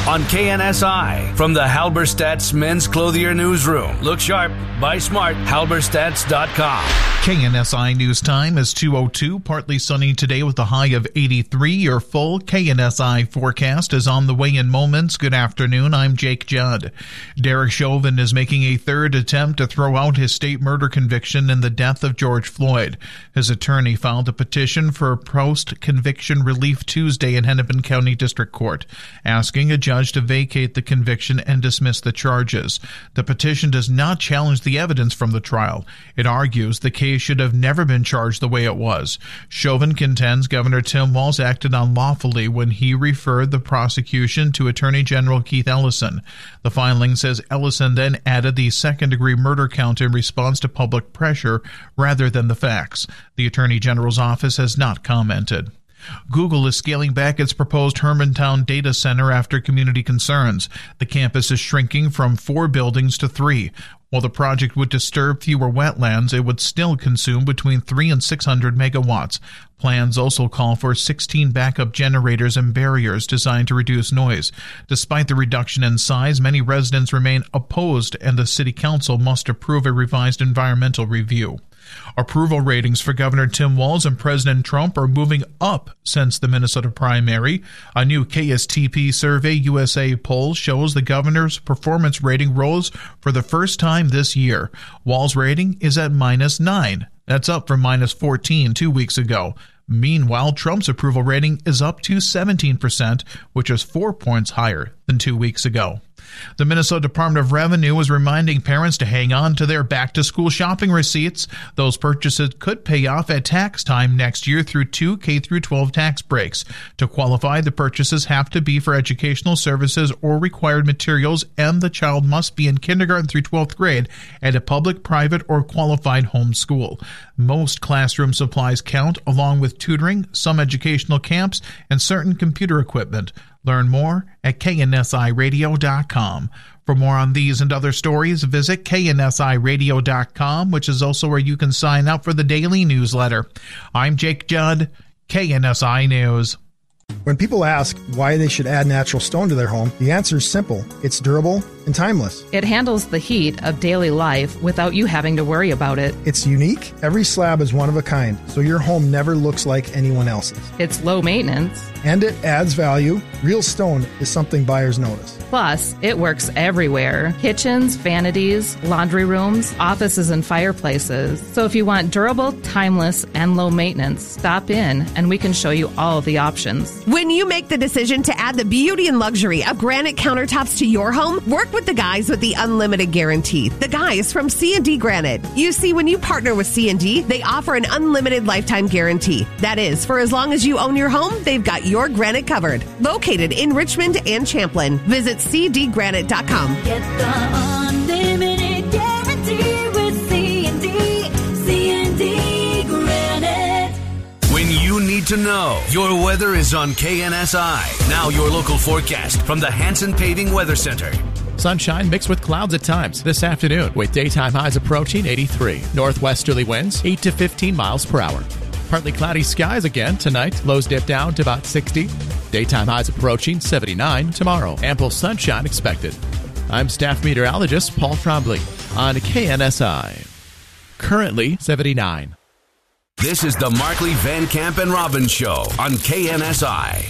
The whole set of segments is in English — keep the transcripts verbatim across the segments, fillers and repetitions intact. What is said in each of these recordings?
on K N S I. From the Halberstadt's Men's Clothier Newsroom. Look sharp, buy smart, halberstadts dot com. K N S I News Time is two oh two, partly sunny today with a high of eighty-three. Your full K N S I forecast is on the way in moments. Good afternoon, I'm Jake Judd. Derek Chauvin is making a third attempt to throw out his state murder conviction in the death of George Floyd. His attorney filed a petition for post-conviction relief Tuesday in Hennepin County District Court, asking a judge to vacate the conviction and dismiss the charges. The petition does not challenge the evidence from the trial. It argues the case should have never been charged the way it was. Chauvin contends Governor Tim Walz acted unlawfully when he referred the prosecution to Attorney General Keith Ellison. The filing says Ellison then added the second-degree murder count in response to public pressure rather than the facts. The Attorney General's office has not commented. Google is scaling back its proposed Hermantown data center after community concerns. The campus is shrinking from four buildings to three. While the project would disturb fewer wetlands, it would still consume between three and six hundred megawatts. Plans also call for sixteen backup generators and barriers designed to reduce noise. Despite the reduction in size, many residents remain opposed, and the city council must approve a revised environmental review. Approval ratings for Governor Tim Walz and President Trump are moving up since the Minnesota primary. A new K S T P Survey U S A poll shows the governor's performance rating rose for the first time this year. Walz's rating is at minus nine. That's up from minus fourteen two weeks ago. Meanwhile, Trump's approval rating is up to seventeen percent, which is four points higher than two weeks ago. The Minnesota Department of Revenue is reminding parents to hang on to their back-to-school shopping receipts. Those purchases could pay off at tax time next year through two K through twelve tax breaks. To qualify, the purchases have to be for educational services or required materials, and the child must be in kindergarten through twelfth grade at a public, private, or qualified home school. Most classroom supplies count, along with tutoring, some educational camps, and certain computer equipment. Learn more at K N S I radio dot com. For more on these and other stories, visit K N S I radio dot com, which is also where you can sign up for the daily newsletter. I'm Jake Judd, K N S I News. When people ask why they should add natural stone to their home, the answer is simple. It's durable and timeless. It handles the heat of daily life without you having to worry about it. It's unique. Every slab is one of a kind, so your home never looks like anyone else's. It's low maintenance. And it adds value. Real stone is something buyers notice. Plus, it works everywhere. Kitchens, vanities, laundry rooms, offices, and fireplaces. So if you want durable, timeless, and low maintenance, stop in and we can show you all of the options. When you make the decision to add the beauty and luxury of granite countertops to your home, work with the guys with the unlimited guarantee. The guys from C and D Granite. You see, when you partner with C and D, they offer an unlimited lifetime guarantee. That is, for as long as you own your home, they've got your granite covered. Located in Richmond and Champlin. Visit C D granite dot com. Get the unlimited guarantee with C and D. C and D Granite. When you need to know, your weather is on K N S I. Now your local forecast from the Hanson Paving Weather Center. Sunshine mixed with clouds at times this afternoon, with daytime highs approaching eighty-three. Northwesterly winds eight to fifteen miles per hour. Partly cloudy skies again tonight. Lows dip down to about sixty. Daytime highs approaching seventy-nine tomorrow. Ample sunshine expected. I'm staff meteorologist Paul Trombley on K N S I. Currently seventy-nine. This is the Markley, Van Camp, and Robbins Show on K N S I.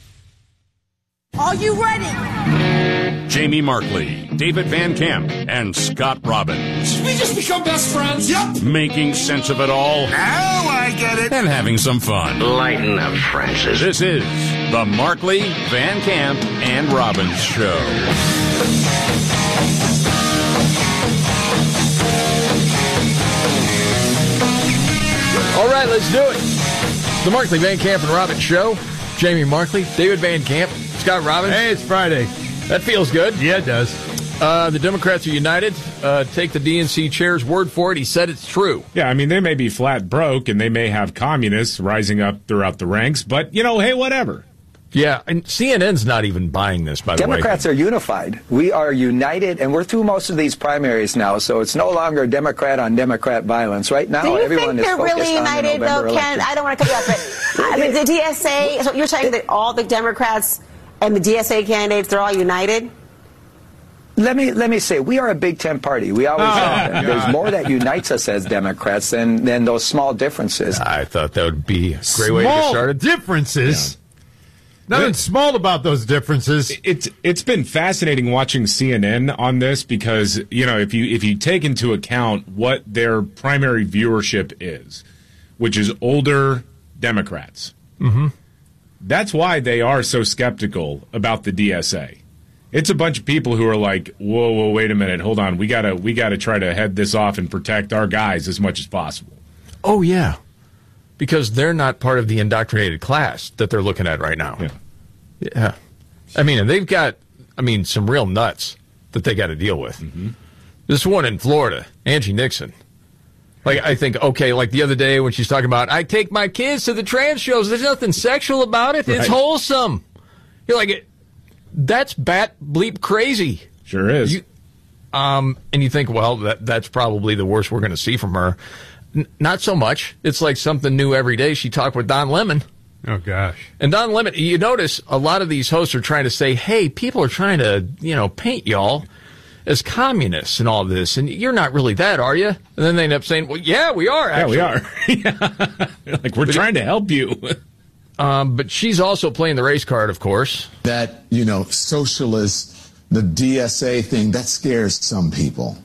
Are you ready? Jamie Markley, David Van Camp, and Scott Robbins. Did we just become best friends? Yep. Making sense of it all. Now I get it. And having some fun. Lighten up, Francis. This is the Markley, Van Camp, and Robbins Show. All right, let's do it. The Markley, Van Camp, and Robbins Show. Jamie Markley, David Van Camp, Scott Robbins. Hey, it's Friday. That feels good. Yeah, it does. Uh, the Democrats are united. Uh, take the D N C chair's word for it. He said it's true. Yeah, I mean, they may be flat broke and they may have communists rising up throughout the ranks, but, you know, hey, whatever. Yeah, and C N N's not even buying this, by the way. Democrats are unified. We are united, and we're through most of these primaries now, so it's no longer Democrat on Democrat violence. Right now, Do you everyone think is they're focused really on united, the November though, Ken? election. I don't want to cut you off, but I mean, the D S A, so you're saying that all the Democrats And the D S A candidates, they're all united? Let me let me say, we are a Big Tent party. We always Oh, have been. God. There's more that unites us as Democrats than, than those small differences. I thought that would be a great way to get Small started. differences. Nothing But- small about those differences. It's it's been fascinating watching C N N on this because, you know, if you if you take into account what their primary viewership is, which is older Democrats, Mm-hmm. that's why they are so skeptical about the D S A. It's a bunch of people who are like, whoa, whoa, wait a minute, hold on, we gotta we gotta try to head this off and protect our guys as much as possible. Oh, yeah. Because they're not part of the indoctrinated class that they're looking at right now. Yeah. Yeah. I mean, and they've got, I mean, some real nuts that they got to deal with. Mm-hmm. This one in Florida, Angie Nixon. Like, I think, okay, like the other day when she's talking about, I take my kids to the trans shows, there's nothing sexual about it. It's Right. wholesome. You're like, that's bat bleep crazy. Sure is. You, um, and you think, well, that that's probably the worst we're going to see from her. N- not so much. It's like something new every day. She talked with Don Lemon. Oh, gosh. And Don Lemon, you notice a lot of these hosts are trying to say, hey, people are trying to, you know, paint y'all as communists and all this. And you're not really that, are you? And then they end up saying, well, yeah, we are, actually. Yeah, we are. Like, we're trying to help you. Um, but she's also playing the race card, of course. That, you know, socialist, the D S A thing, that scares some people.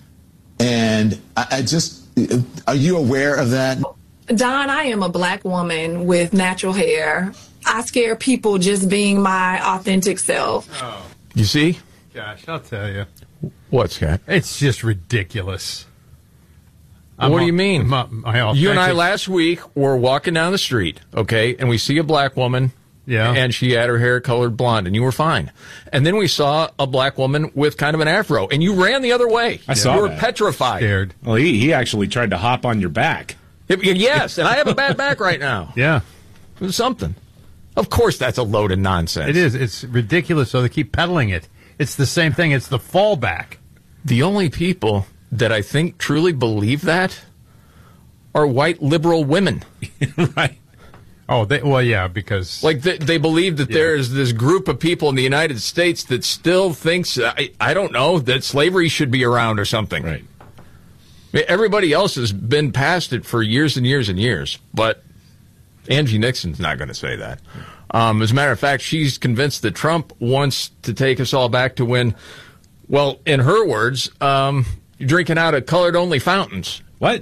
And I, I just, are you aware of that? Don, I am a black woman with natural hair. I scare people just being my authentic self. Oh, You see? gosh, I'll tell you. What, Scott? It's just ridiculous. What do you mean? My, my You and I authentic- last week were walking down the street, okay, and we see a black woman. Yeah. And she had her hair colored blonde, and you were fine. And then we saw a black woman with kind of an afro, and you ran the other way. I saw You were that. petrified. Scared. Well, he, he actually tried to hop on your back. Yes, and I have a bad back right now. Yeah. It was something. Of course, that's a load of nonsense. It is. It's ridiculous, so they keep peddling it. It's the same thing. It's the fallback. The only people that I think truly believe that are white liberal women. Right. Oh, they, well, yeah, because... Like, they, they believe that Yeah. there is this group of people in the United States that still thinks, I, I don't know, that slavery should be around or something. Right. I mean, everybody else has been past it for years and years and years, but Angie Nixon's not going to say that. Um, as a matter of fact, she's convinced that Trump wants to take us all back to when, well, in her words, um, drinking out of colored-only fountains. What?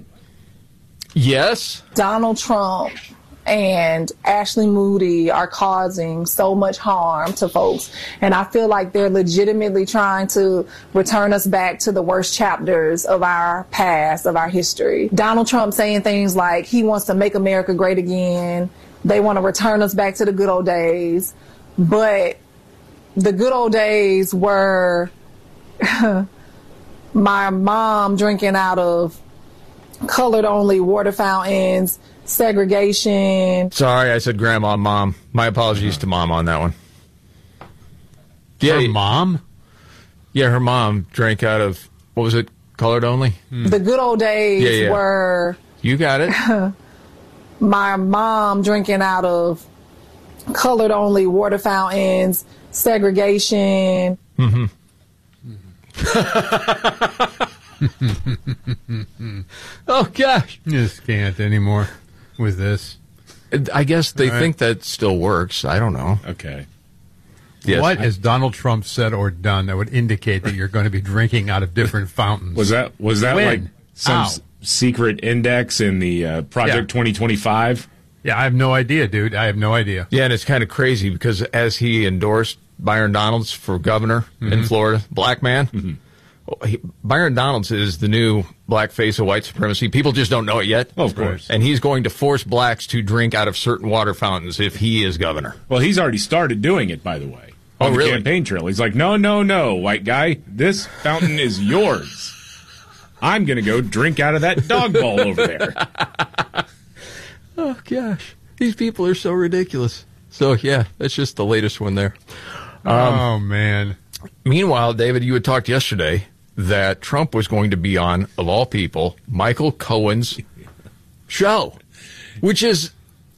Yes. Donald Trump and Ashley Moody are causing so much harm to folks. And I feel like they're legitimately trying to return us back to the worst chapters of our past, of our history. Donald Trump saying things like he wants to make America great again. They want to return us back to the good old days. But the good old days were my mom drinking out of colored only water fountains, segregation. Sorry, I said grandma, mom. My apologies to mom on that one. Yeah, Her mom? Yeah, her mom drank out of, what was it, colored only? The good old days Yeah, yeah. were You got it. my mom drinking out of colored only water fountains, segregation. Mm-hmm. Oh, gosh. You just can't anymore with this. I guess they All right. think that still works. I don't know. Okay. Yes. What has Donald Trump said or done that would indicate that you're going to be drinking out of different fountains? Was that was that When? like some How? s- secret index in the uh, Project Yeah. twenty twenty-five? Yeah, I have no idea, dude. I have no idea. Yeah, and it's kind of crazy because as he endorsed Byron Donalds for governor in Mhm. Florida, black man, Mm-hmm. he, Byron Donalds is the new black face of white supremacy. People just don't know it yet. Oh, of course. And he's going to force blacks to drink out of certain water fountains if he is governor. Well, he's already started doing it, by the way. On Oh, the really? campaign trail. He's like, no, no, no, white guy. This fountain is yours. I'm going to go drink out of that dog bowl over there. Oh, gosh. These people are so ridiculous. So, yeah, that's just the latest one there. Um, oh, man. Meanwhile, David, you had talked yesterday that Trump was going to be on, of all people, Michael Cohen's show, which is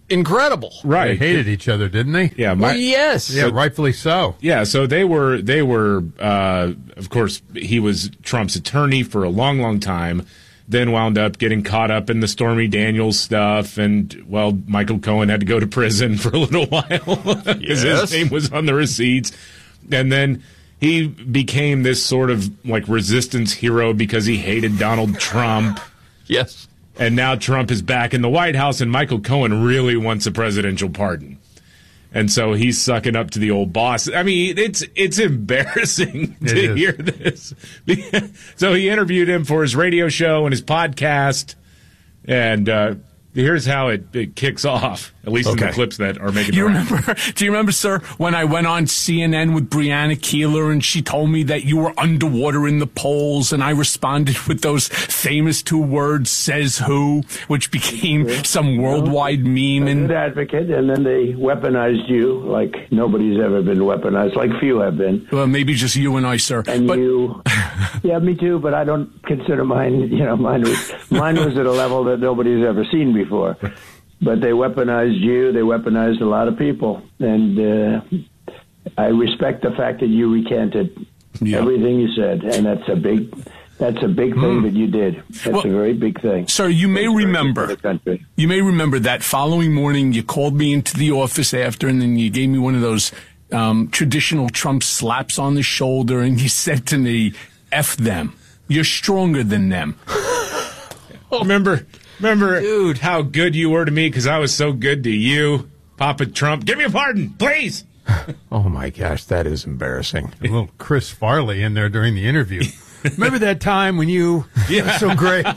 incredible. Right. They hated each other, didn't they? Yeah. My, well, yes. Yeah, rightfully so. Yeah, so they were, they were, uh, of course, he was Trump's attorney for a long, long time, then wound up getting caught up in the Stormy Daniels stuff, and, well, Michael Cohen had to go to prison for a little while because yes. his name was on the receipts. And then he became this sort of, like, resistance hero because he hated Donald Trump. Yes. And now Trump is back in the White House, and Michael Cohen really wants a presidential pardon. And so he's sucking up to the old boss. I mean, it's it's embarrassing it to is. hear this. So he interviewed him for his radio show and his podcast, and uh, here's how it, it kicks off, at least Okay. in the clips that are making You the rounds. remember? Do you remember, sir, when I went on C N N with Breonna Keeler and she told me that you were underwater in the polls, and I responded with those famous two words, "says who," which became some worldwide meme. A And good advocate, and then they weaponized you like nobody's ever been weaponized, like few have been. well, maybe just you and I, sir. And but you, yeah, me too. But I don't consider mine. You know, mine was mine was at a level that nobody's ever seen before. But they weaponized you. They weaponized a lot of people, and uh, I respect the fact that you recanted Yeah. everything you said, and that's a big, that's a big thing Mm. that you did. That's Well, a very big thing. Sir, you may It's very good remember. for the country. You may remember that following morning you called me into the office after, and then you gave me one of those um, traditional Trump slaps on the shoulder, and you said to me, "F them. You're stronger than them." Remember, remember, dude, how good you were to me because I was so good to you, Papa Trump. Give me a pardon, please. Oh my gosh, that is embarrassing. A little Chris Farley in there during the interview. Remember that time when you Yeah. were so great?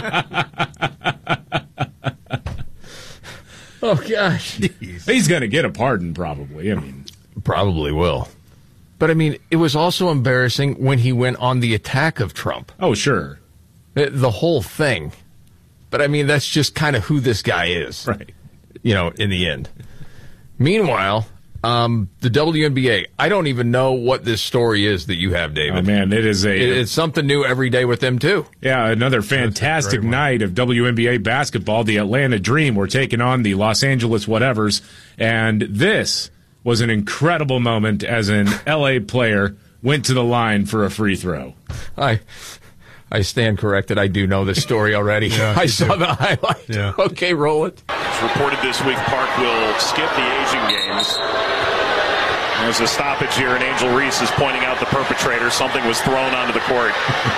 Oh gosh, he's going to get a pardon, probably. I mean, probably will. But I mean, it was also embarrassing when he went on the attack of Trump. Oh, sure, the, the whole thing. But I mean, that's just kind of who this guy is, right? You know, in the end. Meanwhile, um, the W N B A. I don't even know what this story is that you have, David. Oh man, it is a. It, it's something new every day with them too. Yeah, another fantastic night of W N B A basketball. The Atlanta Dream were taking on the Los Angeles whatevers, and this was an incredible moment as an L A player went to the line for a free throw. I. I stand corrected. I do know this story already. Yeah, I you saw do. the highlight. Yeah. Okay, roll it. It's reported this week Park will skip the Asian games. There's a stoppage here, and Angel Reese is pointing out the perpetrator. Something was thrown onto the court.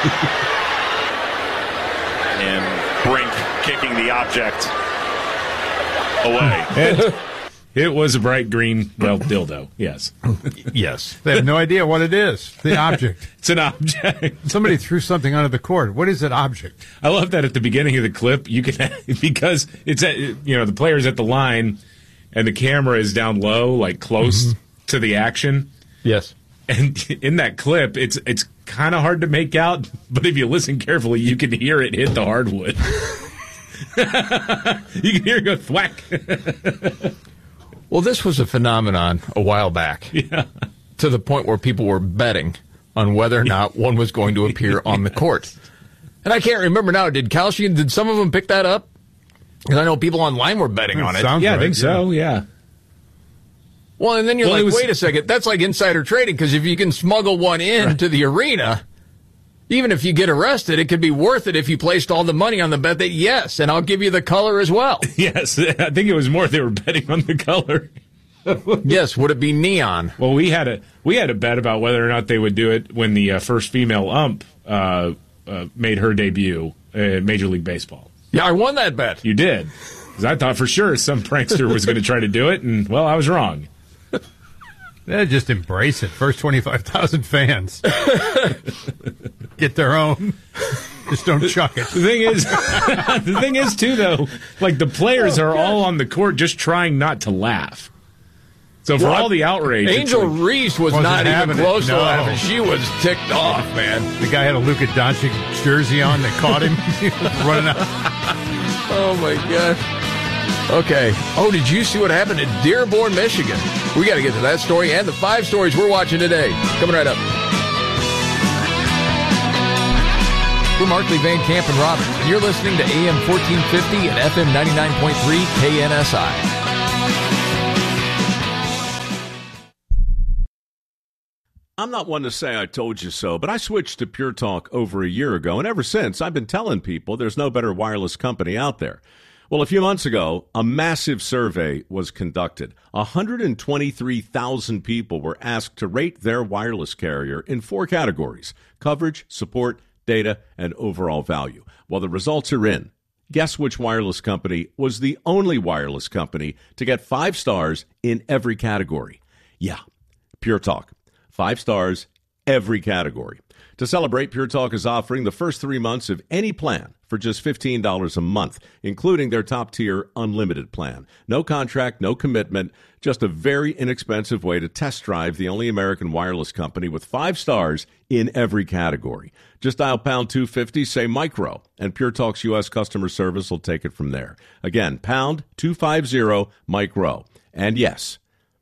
And Brink kicking the object away. And it was a bright green, well, dildo. Yes. Yes. They have no idea what it is. The object. It's an object. Somebody threw something onto the court. What is that object? I love that at the beginning of the clip, you can, because it's at, you know, the player's at the line and the camera is down low, like close mm-hmm. to the action. Yes. And in that clip, it's it's kind of hard to make out, but if you listen carefully, you can hear it hit the hardwood. You can hear it go thwack. Well, this was a phenomenon a while back, yeah. to the point where people were betting on whether or not one was going to appear on the court. And I can't remember now. Did Kalshian, did some of them pick that up? Because I know people online were betting on it. Yeah, right, I think so, yeah. yeah. Well, and then you're well, like, was... wait a second, that's like insider trading, because if you can smuggle one in right. to the arena, even if you get arrested, it could be worth it if you placed all the money on the bet that, yes, and I'll give you the color as well. Yes, I think it was more they were betting on the color. Yes, would it be neon? Well, we had a we had a bet about whether or not they would do it when the uh, first female ump uh, uh, made her debut in Major League Baseball. Yeah, I won that bet. You did. Because I thought for sure some prankster was going to try to do it, and, well, I was wrong. Yeah, just embrace it. First twenty-five thousand fans. Get their own. Just don't chuck it. The thing is, the thing is, too, though, like the players are all on the court just trying not to laugh. So for What? all the outrage, Angel like, Reese was not even close to laughing. She was ticked off, man. The guy had a Luka Doncic jersey on that caught him running out. Oh, my God. Okay. Oh, did you see what happened in Dearborn, Michigan? We got to get to that story and the five stories we're watching today. Coming right up. We're Markley, Van Camp, and Robbins, and you're listening to A M fourteen fifty and F M ninety-nine point three K N S I. I'm not one to say I told you so, but I switched to Pure Talk over a year ago, and ever since, I've been telling people there's no better wireless company out there. Well, a few months ago, a massive survey was conducted. one hundred twenty-three thousand people were asked to rate their wireless carrier in four categories: coverage, support, data, and overall value. Well, the results are in. Guess which wireless company was the only wireless company to get five stars in every category? Yeah, Pure Talk. Five stars, every category. To celebrate, Pure Talk is offering the first three months of any plan for just fifteen dollars a month, including their top-tier unlimited plan. No contract, no commitment, just a very inexpensive way to test drive the only American wireless company with five stars in every category. Just dial pound two fifty, say micro, and Pure Talk's U S customer service will take it from there. Again, pound two fifty, micro. And yes,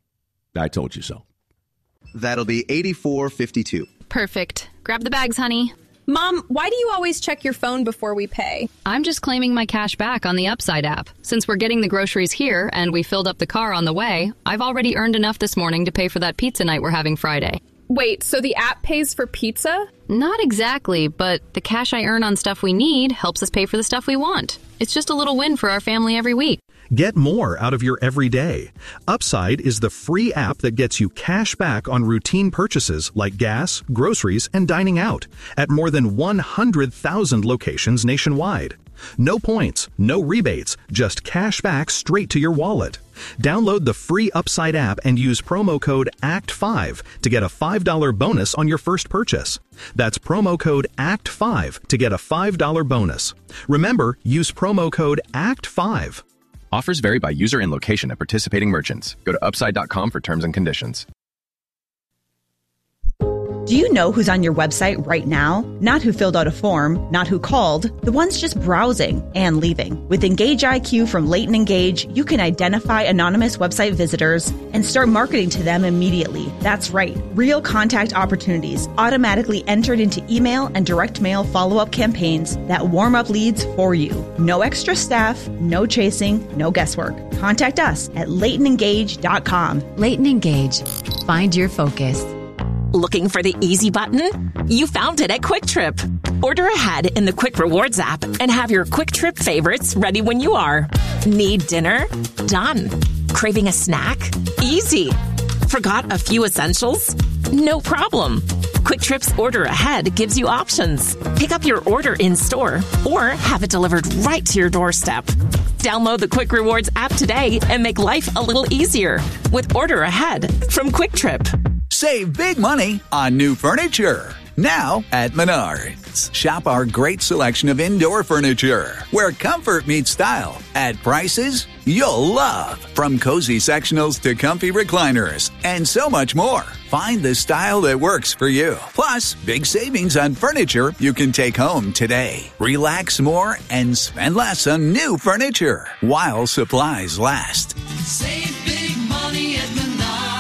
I told you so. That'll be eighty-four fifty-two. Perfect. Grab the bags, honey. Mom, why do you always check your phone before we pay? I'm just claiming my cash back on the Upside app. Since we're getting the groceries here and we filled up the car on the way, I've already earned enough this morning to pay for that pizza night we're having Friday. Wait, so the app pays for pizza? Not exactly, but the cash I earn on stuff we need helps us pay for the stuff we want. It's just a little win for our family every week. Get more out of your everyday. Upside is the free app that gets you cash back on routine purchases like gas, groceries, and dining out at more than one hundred thousand locations nationwide. No points, no rebates, just cash back straight to your wallet. Download the free Upside app and use promo code A C T five to get a five dollars bonus on your first purchase. That's promo code A C T five to get a five dollars bonus. Remember, use promo code A C T five. Offers vary by user and location at participating merchants. Go to upside dot com for terms and conditions. Do you know who's on your website right now? Not who filled out a form, not who called, the ones just browsing and leaving. With Engage I Q from Leighton Engage, you can identify anonymous website visitors and start marketing to them immediately. That's right, real contact opportunities automatically entered into email and direct mail follow-up campaigns that warm up leads for you. No extra staff, no chasing, no guesswork. Contact us at leighton engage dot com. Leighton Engage. Find your focus. Looking for the easy button? You found it at Quick Trip. Order ahead in the Quick Rewards app and have your Quick Trip favorites ready when you are. Need dinner? Done. Craving a snack? Easy. Forgot a few essentials? No problem. Quick Trip's Order Ahead gives you options. Pick up your order in store or have it delivered right to your doorstep. Download the Quick Rewards app today and make life a little easier with Order Ahead from Quick Trip. Save big money on new furniture. Now at Menards. Shop our great selection of indoor furniture, where comfort meets style at prices you'll love. From cozy sectionals to comfy recliners and so much more. Find the style that works for you. Plus, big savings on furniture you can take home today. Relax more and spend less on new furniture while supplies last. Save big money at Menards.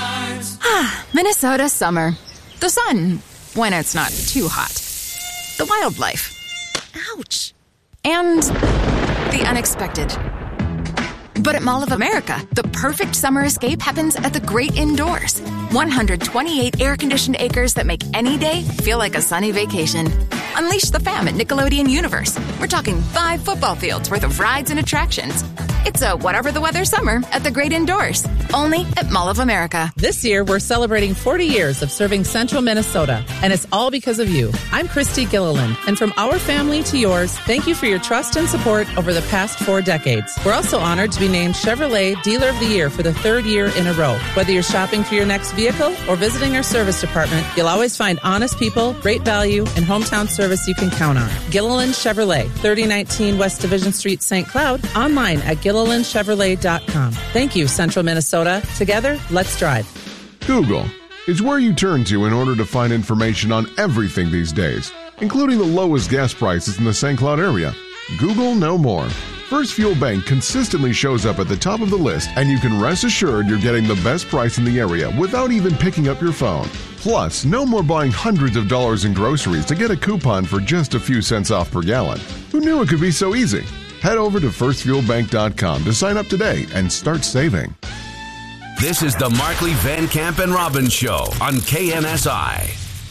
Ah, Minnesota summer. The sun, when it's not too hot. The wildlife. Ouch. And the unexpected. But at Mall of America, the perfect summer escape happens at the great indoors. one hundred twenty-eight air-conditioned acres that make any day feel like a sunny vacation. Unleash the fam at Nickelodeon Universe. We're talking five football fields worth of rides and attractions. It's a whatever the weather summer at the great indoors. Only at Mall of America. This year, we're celebrating forty years of serving Central Minnesota, and it's all because of you. I'm Christy Gilliland, and from our family to yours, thank you for your trust and support over the past four decades. We're also honored to be named Chevrolet Dealer of the Year for the third year in a row. Whether you're shopping for your next vehicle or visiting our service department, you'll always find honest people, great value, and hometown service you can count on. Gilliland Chevrolet, thirty nineteen West Division Street, Saint Cloud, online at gilliland chevrolet dot com. Thank you, Central Minnesota. Together, let's drive. Google is where you turn to in order to find information on everything these days, including the lowest gas prices in the Saint Cloud area. Google no more. First Fuel Bank consistently shows up at the top of the list, and you can rest assured you're getting the best price in the area without even picking up your phone. Plus, no more buying hundreds of dollars in groceries to get a coupon for just a few cents off per gallon. Who knew it could be so easy? Head over to first fuel bank dot com to sign up today and start saving. This is the Markley, Van Camp, and Robbins Show on K N S I.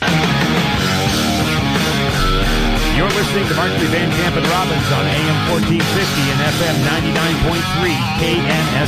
You're listening to Markley, Van Camp, and Robbins on A M fourteen fifty and F M ninety-nine point three K N S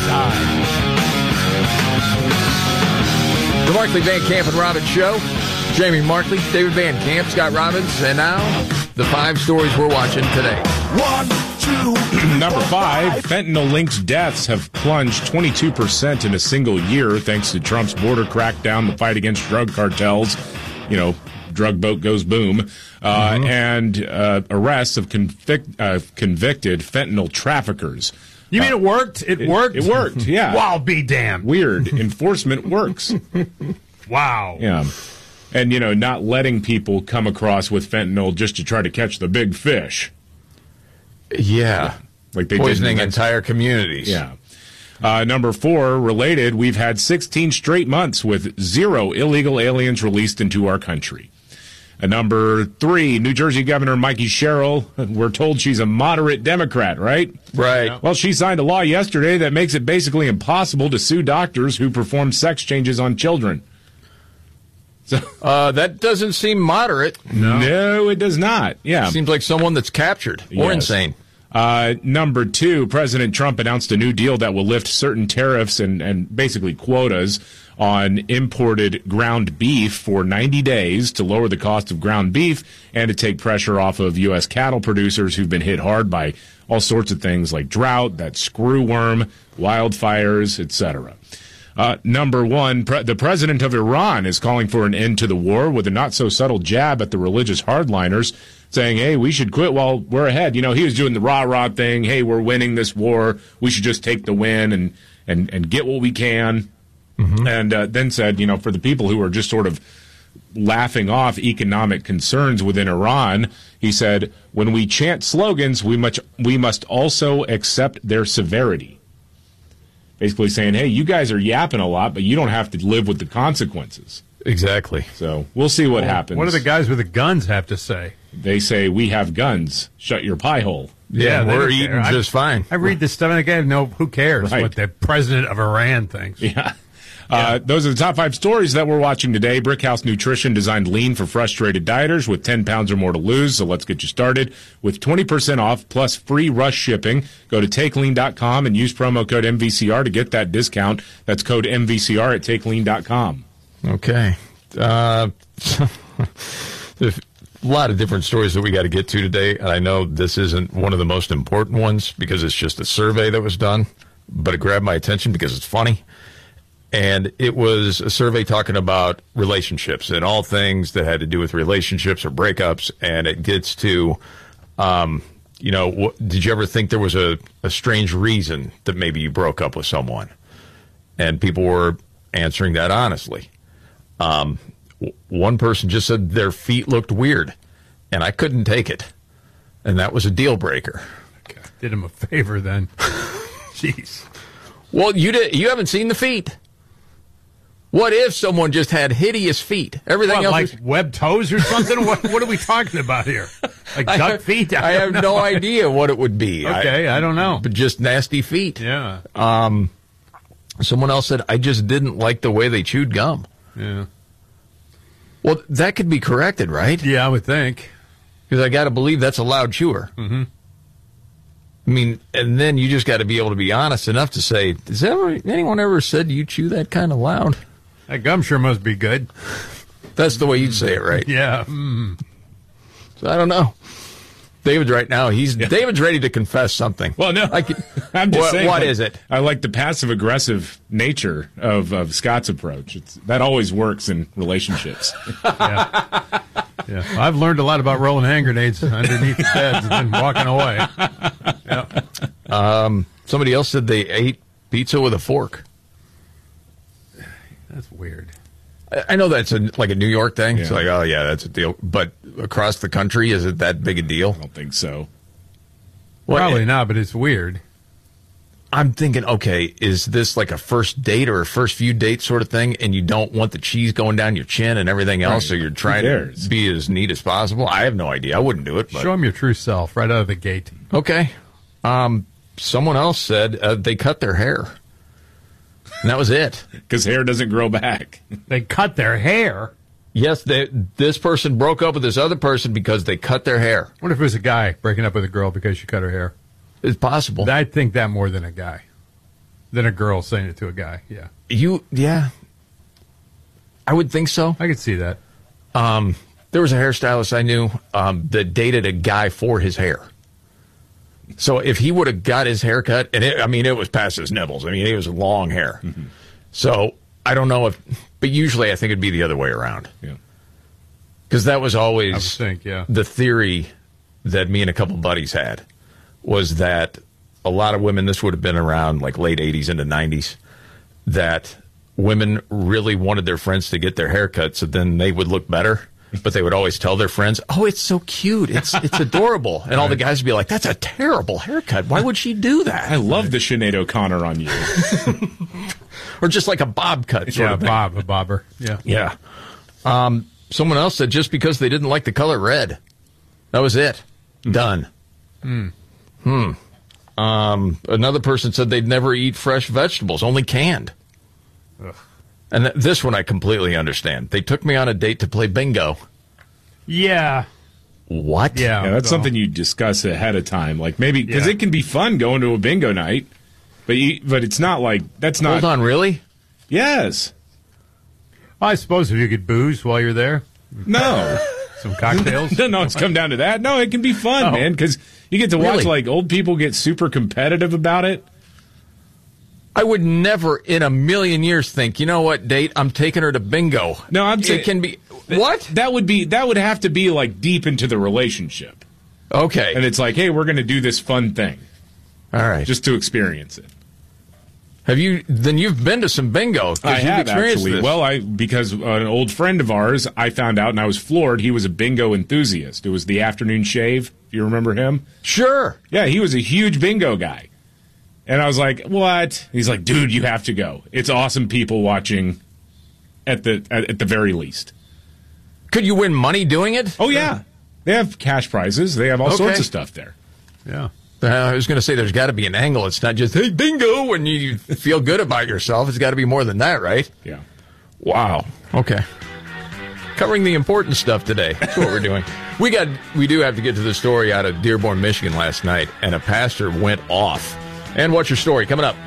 I. The Markley, Van Camp, and Robbins Show. Jamie Markley, David Van Camp, Scott Robbins, and now the five stories we're watching today. One, two. Number five, fentanyl-linked deaths have plunged twenty-two percent in a single year thanks to Trump's border crackdown, the fight against drug cartels. You know, drug boat goes boom. Uh, mm-hmm. And uh, arrests of convic- uh, convicted fentanyl traffickers. You mean it worked? It, It worked? It worked, yeah. Wow, be damned. Weird. Enforcement works. Wow. Yeah. And, you know, not letting people come across with fentanyl just to try to catch the big fish. Yeah. Like they Poisoning did entire communities. Yeah. Uh, number four, related, we've had sixteen straight months with zero illegal aliens released into our country. Uh, number three, New Jersey Governor Mikey Sherrill, we're told she's a moderate Democrat, right? Right. Well, she signed a law yesterday that makes it basically impossible to sue doctors who perform sex changes on children. So, uh, that doesn't seem moderate. No. No, it does not. Yeah. Seems like someone that's captured or Yes. insane. Uh, number two, President Trump announced a new deal that will lift certain tariffs and, and basically quotas on imported ground beef for ninety days to lower the cost of ground beef and to take pressure off of U S cattle producers who've been hit hard by all sorts of things like drought, that screwworm, wildfires, et cetera. Uh, number one, pre- the president of Iran is calling for an end to the war with a not-so-subtle jab at the religious hardliners, saying, hey, we should quit while we're ahead. You know, he was doing the rah-rah thing. Hey, we're winning this war. We should just take the win and, and, and get what we can. Mm-hmm. And uh, then said, you know, for the people who are just sort of laughing off economic concerns within Iran, he said, when we chant slogans, we must, we must also accept their severity. Basically saying, hey, you guys are yapping a lot, but you don't have to live with the consequences. Exactly. So we'll see what well, happens. What do the guys with the guns have to say? They say, we have guns. Shut your pie hole. Yeah, Yeah, they we're don't eating care. just I, fine. I read this stuff and I have no, who cares Right. what the president of Iran thinks. Yeah. Uh, those are the top five stories that we're watching today. Brickhouse Nutrition designed lean for frustrated dieters with ten pounds or more to lose. So let's get you started with twenty percent off plus free rush shipping. Go to take lean dot com and use promo code M V C R to get that discount. That's code M V C R at take lean dot com. Okay. Uh, there's a lot of different stories that we got to get to today. And I know this isn't one of the most important ones because it's just a survey that was done, but it grabbed my attention because it's funny. And it was a survey talking about relationships and all things that had to do with relationships or breakups. And it gets to, um, you know, what, did you ever think there was a, a strange reason that maybe you broke up with someone? And people were answering that honestly. Um, w- one person just said their feet looked weird, and I couldn't take it. And that was a deal breaker. Okay. Did him a favor then. Jeez. Well, you did, you haven't seen the feet. What if someone just had hideous feet? Everything What, else like is, webbed toes or something? what What are we talking about here? Like duck I, feet? I, I have no idea what it would be. Okay, I, I don't know. But just nasty feet. Yeah. Um, someone else said, I just didn't like the way they chewed gum. Yeah. Well, that could be corrected, right? Yeah, I would think. Because I got to believe that's a loud chewer. Mm-hmm. I mean, and then you just got to be able to be honest enough to say, has ever, anyone ever said you chew that kind of loud? That gum sure must be good. That's the way you'd say it, right? Yeah. Mm. So I don't know. David's right now. He's yeah. David's ready to confess something. Well, no, I can, I'm just what, saying. What like, is it? I like the passive aggressive nature of, of Scott's approach. It's, that always works in relationships. Yeah. Yeah. Well, I've learned a lot about rolling hand grenades underneath the beds and then walking away. Yeah. Um, somebody else said they ate pizza with a fork. That's weird. I, I know that's a, like a New York thing. Yeah. It's like, oh, yeah, that's a deal. But across the country, is it that big a deal? I don't think so. Well, Probably it, not, but it's weird. I'm thinking, okay, is this like a first date or a first few date sort of thing, and you don't want the cheese going down your chin and everything else, right. so you're trying to be as neat as possible? I have no idea. I wouldn't do it. But. Show them your true self right out of the gate. Okay. Um, someone else said uh, they cut their hair. And that was it. Because hair doesn't grow back. They cut their hair? Yes, they, this person broke up with this other person because they cut their hair. What if it was a guy breaking up with a girl because she cut her hair? It's possible. I'd think that more than a guy. Than a girl saying it to a guy, yeah. You, yeah. I would think so. I could see that. Um, there was a hairstylist I knew um, that dated a guy for his hair. So if he would have got his hair cut, and it, I mean, it was past his nipples. I mean, it was long hair. Mm-hmm. So I don't know if, but usually I think it'd be the other way around. Yeah. Because that was always I would think, yeah. the theory that me and a couple buddies had, was that a lot of women, this would have been around like late eighties into nineties, that women really wanted their friends to get their hair cut so then they would look better. But they would always tell their friends, oh, it's so cute. It's it's adorable. And all the guys would be like, that's a terrible haircut. Why would she do that? I love the Sinead O'Connor on you. Or just like a bob cut. Sort yeah, of thing. bob, a bobber. Yeah. Yeah. Um, someone else said just because they didn't like the color red. That was it. Mm. Done. Mm. Hmm. Um, another person said they'd never eat fresh vegetables, only canned. Ugh. And th- this one I completely understand. They took me on a date to play bingo. Yeah. What? Yeah, yeah that's so. something you discuss ahead of time. Like maybe, because Yeah. it can be fun going to a bingo night, but you, but it's not like, that's not. Hold on, really? Yes. I suppose if you could booze while you're there. No. Some cocktails. no, no, it's come down to that. No, it can be fun, Oh. man, because you get to watch Really? like old people get super competitive about it. I would never in a million years think, you know what, date, I'm taking her to bingo. No, I'm saying It can be, what? That would be, that would have to be like deep into the relationship. Okay. And it's like, hey, we're going to do this fun thing. All right. Just to experience it. Have you, then you've been to some bingo. 'cause I you've have experienced actually. this. Well, I because an old friend of ours, I found out, and I was floored. He was a bingo enthusiast. It was the Afternoon Shave. If you remember him, Sure. yeah, he was a huge bingo guy. And I was like, "What?" He's like, "Dude, you have to go. It's awesome. People watching, at the at, at the very least." Could you win money doing it? Oh yeah, they have cash prizes. They have all Okay. sorts of stuff there. Yeah. Uh, I was going to say there's got to be an angle. It's not just, hey, bingo, and you feel good about yourself. It's got to be more than that, right? Yeah. Wow. Okay. Covering the important stuff today. That's what we're doing. We got. We do have to get to the story out of Dearborn, Michigan last night, and a pastor went off. And what's your story coming up?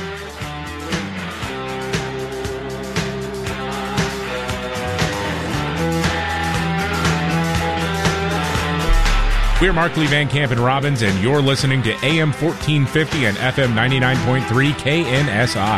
We're Mark Lee Van Camp and Robbins, and you're listening to A M fourteen fifty and F M ninety-nine point three K N S I.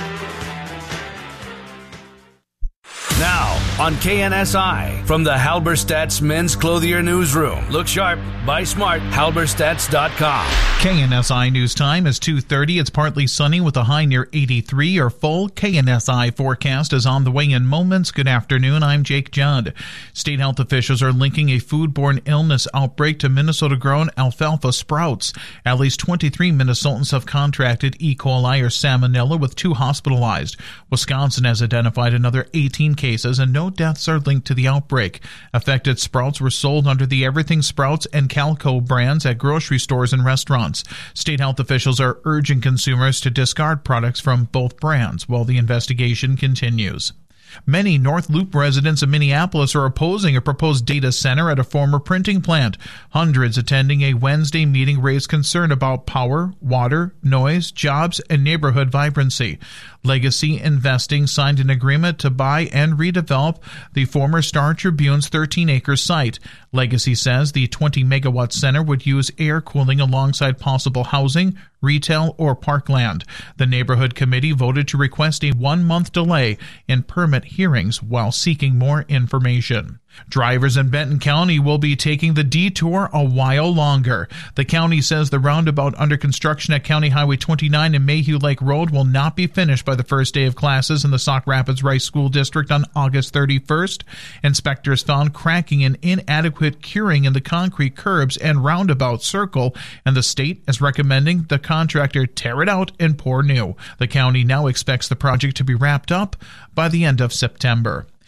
Now on K N S I from the Halberstadt's Men's Clothier Newsroom. Look sharp, buy smart, halberstadts dot com. K N S I News Time is two thirty. It's partly sunny with a high near eighty-three. Your full K N S I forecast is on the way in moments. Good afternoon. I'm Jake Judd. State health officials are linking a foodborne illness outbreak to Minnesota-grown alfalfa sprouts. At least twenty-three Minnesotans have contracted E. coli or salmonella, with two hospitalized. Wisconsin has identified another eighteen cases, and no deaths are linked to the outbreak. Affected sprouts were sold under the Everything Sprouts and Calco brands at grocery stores and restaurants. State health officials are urging consumers to discard products from both brands while the investigation continues. Many North Loop residents of Minneapolis are opposing a proposed data center at a former printing plant. Hundreds attending a Wednesday meeting raised concern about power, water, noise, jobs, and neighborhood vibrancy. Legacy Investing signed an agreement to buy and redevelop the former Star Tribune's thirteen-acre site. Legacy says the twenty megawatt center would use air cooling alongside possible housing, retail, or parkland. The neighborhood committee voted to request a one-month delay in permit hearings while seeking more information. Drivers in Benton County will be taking the detour a while longer. The county says the roundabout under construction at County Highway twenty-nine and Mayhew Lake Road will not be finished by the first day of classes in the Sauk Rapids Rice School District on August thirty-first. Inspectors found cracking and inadequate curing in the concrete curbs and roundabout circle, and the state is recommending the contractor tear it out and pour new. The county now expects the project to be wrapped up by the end of September.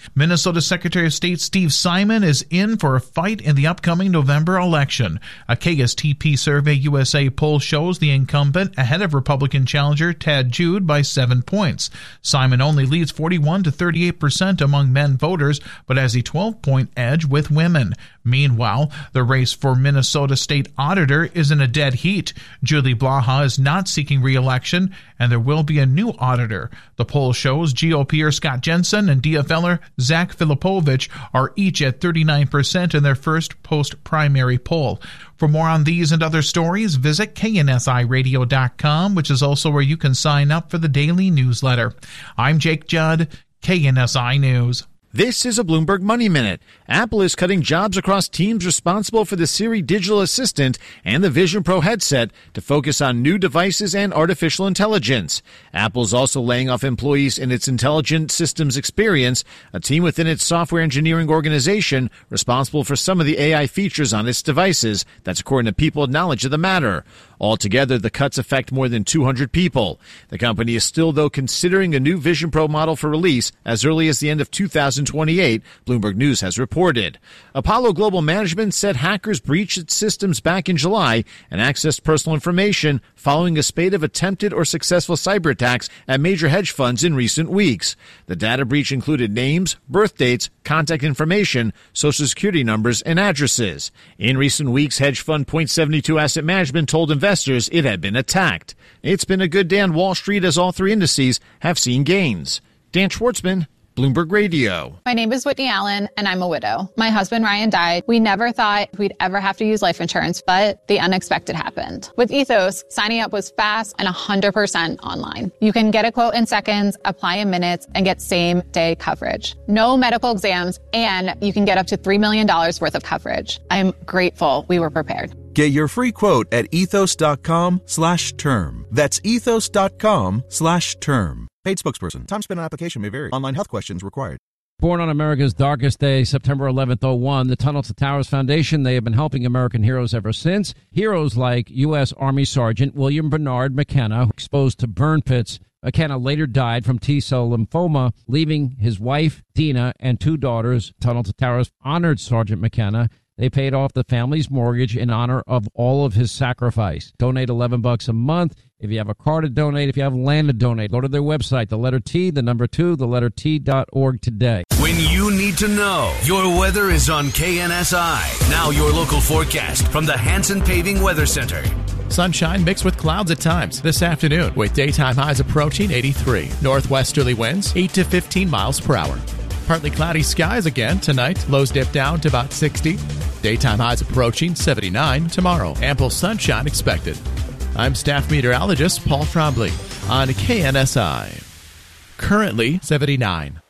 Minnesota Secretary of State Steve Simon is in for a fight in the upcoming November election. A K S T P Survey U S A poll shows the incumbent ahead of Republican challenger Ted Jude by seven points. Simon only leads forty-one to thirty-eight percent among men voters, but has a twelve-point edge with women. Meanwhile, the race for Minnesota State Auditor is in a dead heat. Julie Blaha is not seeking re-election, and there will be a new auditor. The poll shows G O P-er Scott Jensen and D F L-er Zach Filipovich are each at thirty-nine percent in their first post-primary poll. For more on these and other stories, visit K N S I radio dot com, which is also where you can sign up for the daily newsletter. I'm Jake Judd, K N S I News. This is a Bloomberg Money Minute. Apple is cutting jobs across teams responsible for the Siri digital assistant and the Vision Pro headset to focus on new devices and artificial intelligence. Apple is also laying off employees in its Intelligent Systems Experience, a team within its software engineering organization responsible for some of the A I features on its devices. That's according to people with knowledge of the matter. Altogether, the cuts affect more than two hundred people. The company is still, though, considering a new Vision Pro model for release as early as the end of two thousand twenty-eight, Bloomberg News has reported. Apollo Global Management said hackers breached its systems back in July and accessed personal information following a spate of attempted or successful cyber attacks at major hedge funds in recent weeks. The data breach included names, birth dates, contact information, social security numbers, and addresses. In recent weeks, hedge fund Point seven two Asset Management told investors it had been attacked. It's been a good day on Wall Street as all three indices have seen gains. Dan Schwartzman, Bloomberg Radio. My name is Whitney Allen, and I'm a widow. My husband, Ryan, died. We never thought we'd ever have to use life insurance, but the unexpected happened. With Ethos, signing up was fast and one hundred percent online. You can get a quote in seconds, apply in minutes, and get same-day coverage. No medical exams, and you can get up to three million dollars worth of coverage. I'm grateful we were prepared. Get your free quote at ethos.com slash term. That's ethos.com slash term. Paid spokesperson. Time spent on application may vary. Online health questions required. Born on America's darkest day, September eleventh, oh one, the Tunnel to Towers Foundation, they have been helping American heroes ever since. Heroes like U S. Army Sergeant William Bernard McKenna, exposed to burn pits. McKenna later died from T-cell lymphoma, leaving his wife, Dina, and two daughters. Tunnel to Towers honored Sergeant McKenna. They paid off the family's mortgage in honor of all of his sacrifice. Donate eleven bucks a month. If you have a car to donate, if you have land to donate, go to their website, the letter T, the number two, the letter T dot org today. When you need to know, your weather is on K N S I. Now your local forecast from the Hanson Paving Weather Center. Sunshine mixed with clouds at times this afternoon, with daytime highs approaching eighty-three. Northwesterly winds eight to fifteen miles per hour. Partly cloudy skies again tonight. Lows dip down to about sixty. Daytime highs approaching seventy-nine tomorrow. Ample sunshine expected. I'm staff meteorologist Paul Trombley on K N S I. Currently seventy-nine.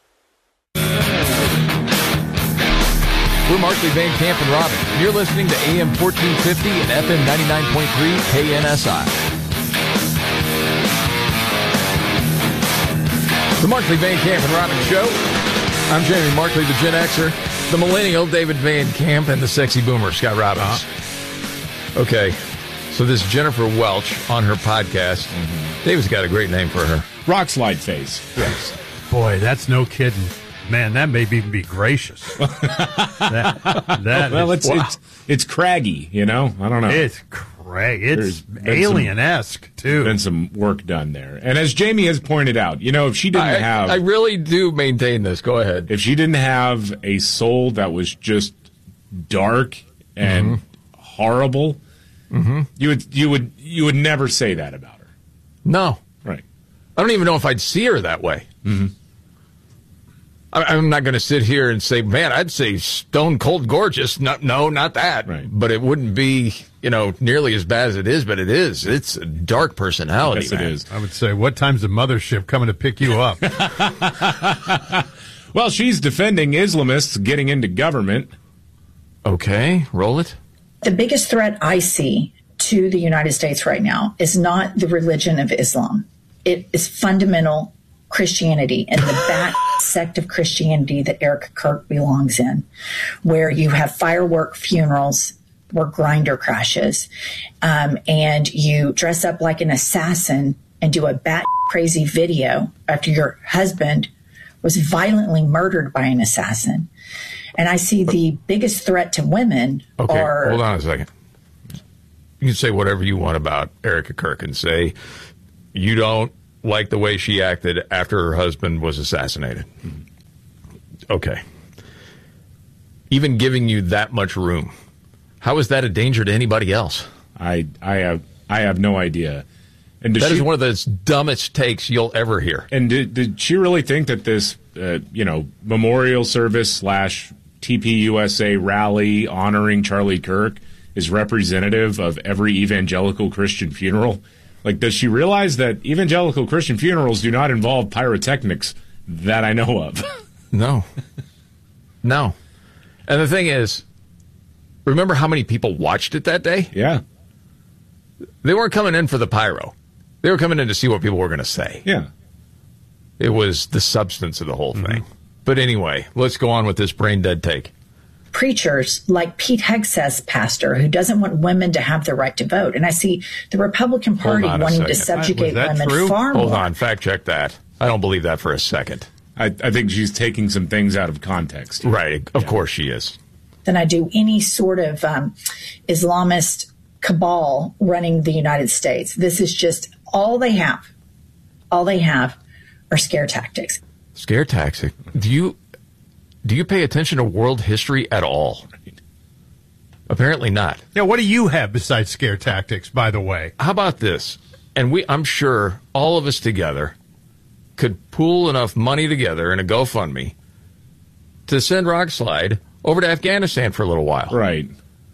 We're Markley, Van Camp, and Robin. You're listening to A M fourteen fifty and F M ninety-nine point three K N S I. The Markley, Van Camp, and Robin Show. I'm Jamie Markley, the Gen Xer, the millennial David Van Camp, and the sexy boomer Scott Robbins. Uh-huh. Okay, so this Jennifer Welch on her podcast, mm-hmm. David's got a great name for her. Rock slide face. Yes. Boy, that's no kidding. Man, that may even be gracious. that, that well, is, it's, wow. it's it's craggy, you know? I don't know. It's craggy. It's alien-esque, some, too. Been some work done there. And as Jamie has pointed out, you know, if she didn't I, have... I really do maintain this. Go ahead. If she didn't have a soul that was just dark and mm-hmm. horrible, mm-hmm. you would you would you would never say that about her. No. Right. I don't even know if I'd see her that way. Mm-hmm. I'm not going to sit here and say, man, I'd say stone cold gorgeous. No, no, not that. Right. But it wouldn't be, you know, nearly as bad as it is, but it is. It's a dark personality, yes, man. it is. I would say, what time's the mothership coming to pick you up? Well, she's defending Islamists getting into government. Okay, roll it. The biggest threat I see to the United States right now is not the religion of Islam. It is fundamental Christianity and the back sect of Christianity that Eric Kirk belongs in, where you have firework funerals or grinder crashes, um, and you dress up like an assassin and do a bat crazy video after your husband was violently murdered by an assassin. And I see the biggest threat to women Okay, are... hold on a second. You can say whatever you want about Erica Kirk and say you don't like the way she acted after her husband was assassinated. Okay. Even giving you that much room, how is that a danger to anybody else? I I have I have no idea. And that she, is one of the dumbest takes you'll ever hear. And did, did she really think that this, uh, you know, memorial service slash T P U S A rally honoring Charlie Kirk is representative of every evangelical Christian funeral? Like, does she realize that evangelical Christian funerals do not involve pyrotechnics that I know of? No. No. And the thing is, remember how many people watched it that day? Yeah. They weren't coming in for the pyro. They were coming in to see what people were going to say. Yeah. It was the substance of the whole mm-hmm. thing. But anyway, let's go on with this brain dead take. Preachers like Pete Hegseth's pastor who doesn't want women to have the right to vote. And I see the Republican Party wanting to subjugate women true? far Hold more. on, fact check that. I don't believe that for a second. I, I think she's taking some things out of context. Right. Of yeah. course she is. Than I do any sort of um, Islamist cabal running the United States. This is just all they have. All they have are scare tactics. Scare tactic. Do you do you pay attention to world history at all? Apparently not. Yeah, what do you have besides scare tactics, by the way? How about this? And we I'm sure all of us together could pool enough money together in a GoFundMe to send Rockslide over to Afghanistan for a little while. Right.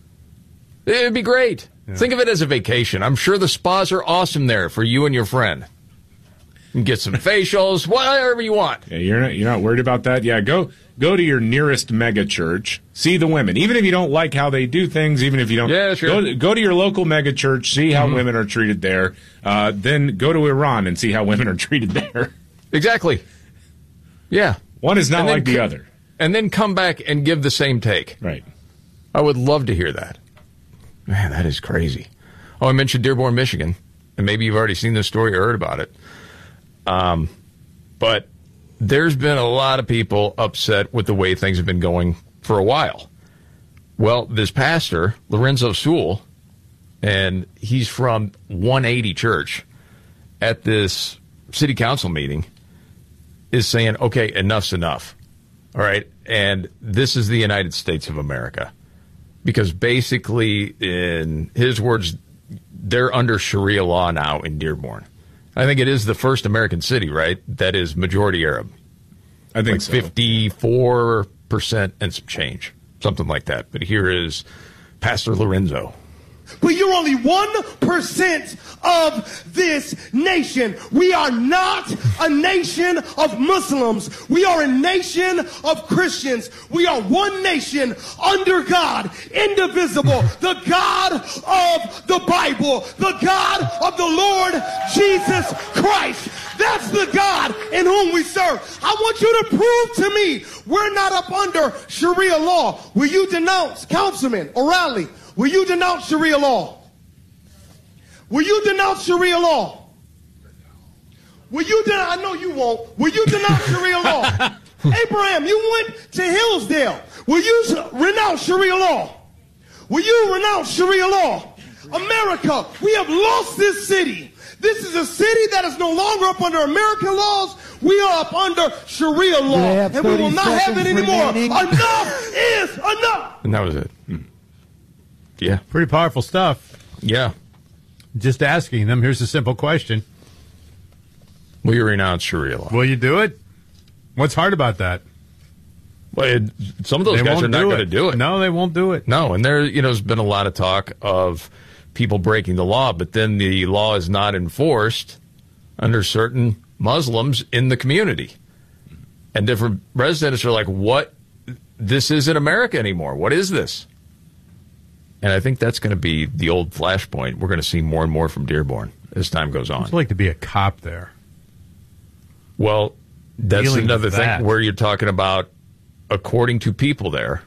It'd be great. Yeah. Think of it as a vacation. I'm sure the spas are awesome there for you and your friend. You can get some facials, whatever you want. Yeah, you're not you're not worried about that. Yeah, go go to your nearest mega church. See the women. Even if you don't like how they do things, even if you don't yeah, sure. go, go to your local mega church, see how mm-hmm. women are treated there. Uh, then go to Iran and see how women are treated there. Exactly. Yeah. One is not like co- the other. And then come back and give the same take. Right. I would love to hear that. Man, that is crazy. Oh, I mentioned Dearborn, Michigan, and maybe you've already seen this story or heard about it. Um, but there's been a lot of people upset with the way things have been going for a while. Well, this pastor, Lorenzo Sewell, and he's from one eighty Church, at this city council meeting, is saying, okay, enough's enough. All right, and this is the United States of America. Because basically, in his words, they're under Sharia law now in Dearborn. I think it is the first American city, right, that is majority Arab. I think like so. fifty-four percent and some change, something like that. But here is Pastor Lorenzo. But you're only one percent of this nation. We are not a nation of Muslims. We are a nation of Christians. We are one nation under God, indivisible, the God of the Bible, the God of the Lord Jesus Christ. That's the God in whom we serve. I want you to prove to me we're not up under Sharia law. Will you denounce, Councilman O'Reilly, will you denounce Sharia law? Will you denounce Sharia law? Will you denounce, I know you won't. Will you denounce Sharia law? Abraham, you went to Hillsdale. Will you renounce Sharia law? Will you renounce Sharia law? America, we have lost this city. This is a city that is no longer up under American laws. We are up under Sharia law. And we will not have it anymore. Remaining. Enough is enough. And that was it. Hmm. Yeah. Pretty powerful stuff. Yeah. Just asking them, here's a simple question. Will you renounce Sharia law? Will you do it? What's hard about that? Well, it, some of those they guys are not going to do it. No, they won't do it. No, and there, you know, there's been a lot of talk of people breaking the law, but then the law is not enforced under certain Muslims in the community. And different residents are like, what? This isn't America anymore. What is this? And I think that's going to be the old flashpoint. We're going to see more and more from Dearborn as time goes on. It's like to be a cop there. Well, that's Dealing another with thing that. where you're talking about according to people there,